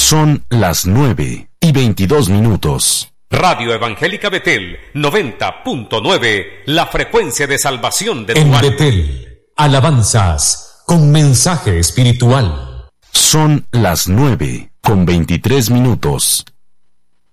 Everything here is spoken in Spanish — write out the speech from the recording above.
Son las 9:22. Radio Evangélica Betel 90.9, la frecuencia de salvación de tu alma. alma. En Betel, alabanzas con mensaje espiritual. Son las 9:23.